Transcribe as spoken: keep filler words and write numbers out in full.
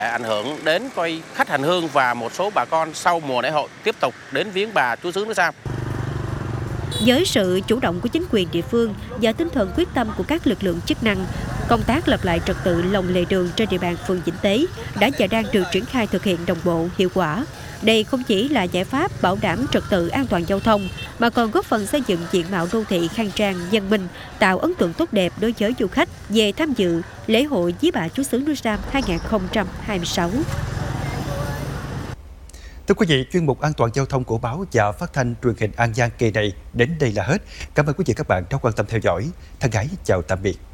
Ảnh hưởng đến coi khách hành hương và một số bà con sau mùa lễ hội tiếp tục đến viếng bà Chúa Xứ Núi Sam. Với sự chủ động của chính quyền địa phương và tinh thần quyết tâm của các lực lượng chức năng, công tác lập lại trật tự lòng lề đường trên địa bàn phường Vĩnh Tế đã và đang được triển khai thực hiện đồng bộ, hiệu quả. Đây không chỉ là giải pháp bảo đảm trật tự an toàn giao thông, mà còn góp phần xây dựng diện mạo đô thị khang trang, văn minh, tạo ấn tượng tốt đẹp đối với du khách về tham dự lễ hội Vía Bà Chúa Xứ Núi Sam hai không hai sáu. Thưa quý vị, chuyên mục An toàn giao thông của báo và phát thanh truyền hình An Giang kỳ này đến đây là hết. Cảm ơn quý vị các bạn đã quan tâm theo dõi. Thân ái chào tạm biệt.